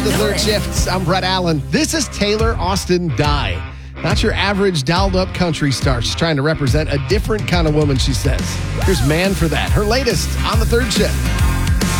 The Third Shift. I'm Brett Allen. This is Taylor Austin Die. Not your average dialed-up country star. She's trying to represent a different kind of woman, she says. Here's Man for That. Her latest on The Third Shift.